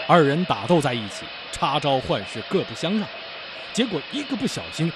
二人打斗在一起，插招换式，各不相让。结果一个不小心，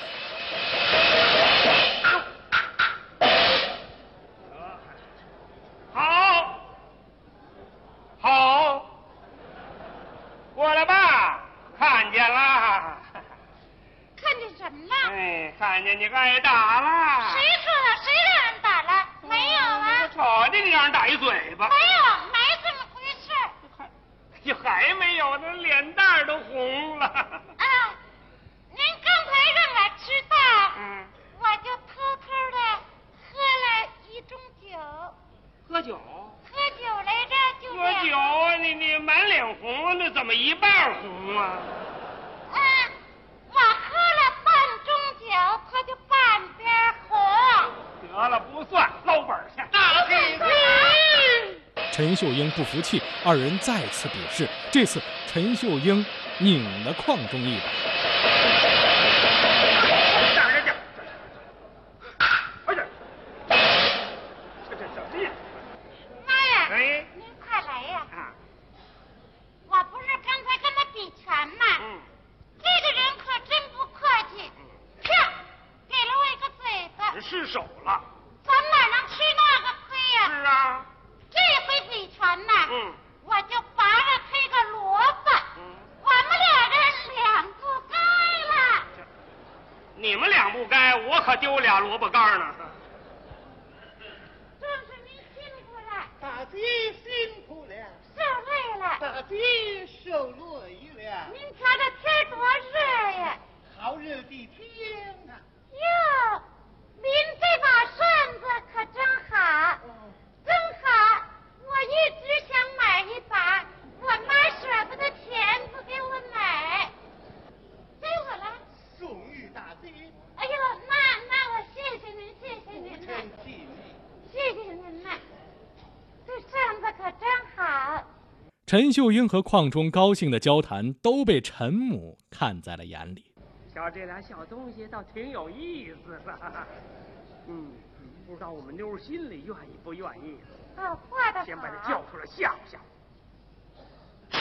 好，过来吧，看见了。 看见什么了？ 哎，看见你挨打了。 谁说的？谁让人打了？没有啊。 我瞅见你让人打一嘴巴。 没有，没这么回事。 还没有，那脸蛋都红了。 啊，您刚才让我知道，我就偷偷的喝了1盅酒。 喝酒？ 喝酒来着，就喝酒啊！你满脸红，那怎么一半红啊？ 我喝了半盅酒，它就半边红。 得了，不算，捞本去。大屁股！ 陈秀英不服气，二人再次比试。这次陈秀英拧了邝中一把。 这什么呀？ 妈呀！ 哎， 您快来呀！我不是刚才跟他比拳吗？这个人可真不客气，啪，给了我一个嘴巴。 失手了。 咱哪能吃那个亏呀？ 是啊。 这回比拳呐，我就拔了他一个萝卜。我们俩人两不该了。 你们两不该，我可丢俩萝卜干呢。 正是您辛苦了。 大姐辛苦了。 受累了。 大姐受累了。 您瞧这天多热呀！ 好热的天啊！ 哟，您这把扇子可真好，真好！我一直想买一把，我妈舍不得钱，不给我买。给我了。 送与大姐。 哎呦，那我谢谢您，谢谢您不成气力。 谢谢您呐，这扇子可真好。 陈秀英和邝中高兴的交谈都被陈母看在了眼里。 瞧这俩小东西倒挺有意思的。不知道我们妞心里愿意不愿意。 画的好。 先把他叫出来吓唬吓唬。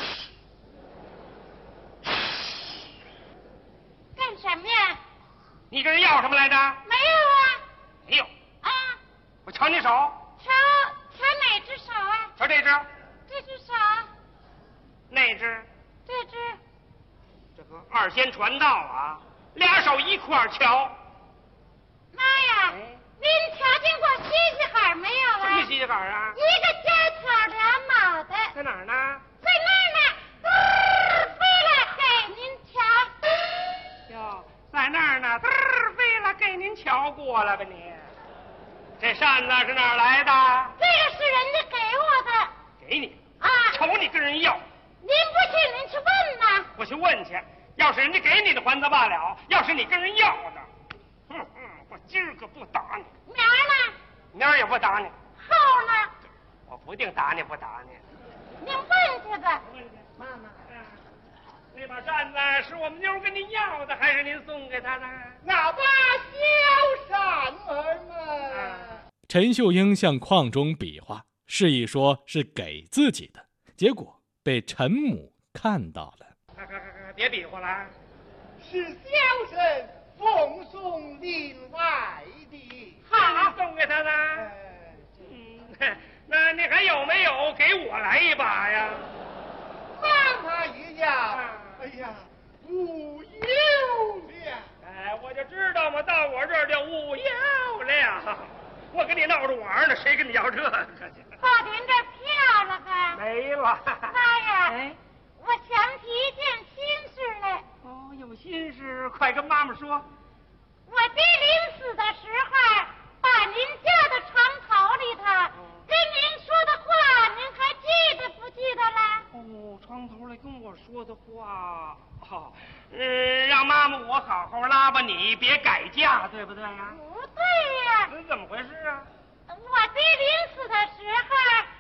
干什么呀？ 你跟人要什么来着？ 没有啊。 没有。 啊。 我瞧你手。 瞧哪只手啊？ 瞧这只。 这只手。 那只。 这只。 这个二仙传道啊，俩手一块儿瞧。 妈呀！您瞧见过西西海没有啊？ 什么西西海啊？ 一个尖挑俩脑袋。 在哪儿呢？ 在那儿呢，飞了给您瞧。 哟，在那儿呢，飞了给您瞧过了吧你？这扇子是哪儿来的？ 这个是人家给我的。 给你啊？ 瞅你跟人要。 您不信，您去问呐。 我去问去，要是人家给你的还则罢了，要是你跟人要的，我今儿个不打你。 明儿呢？ 明儿也不打你。 后呢？ 我不定打你不打你。 您问去吧。 妈妈， 那把扇子是我们妞跟您要的，还是您送给她的？ 那把小扇儿嘛。 陈秀英向邝中比划，示意说是给自己的，结果被陈母看到了。 别比划了。 是小生奉送另外的。 好，送给他的。那你还有没有给我来一把呀？ 妈妈一样。哎呀，无有了。 我就知道嘛，到我这儿就无有了。我跟你闹着玩呢，谁跟你要这个去？ 把您这票了吧？ 没了。 妈呀！我想起一件心事来。 有心事，快跟妈妈说。 我爹临死的时候，把您叫到床头里头，跟您说的话，您还记得不记得了？ 床头来跟我说的话，让妈妈我好好拉吧你，别改嫁，对不对呀？ 不对呀。 怎么回事啊？ 我爹临死的时候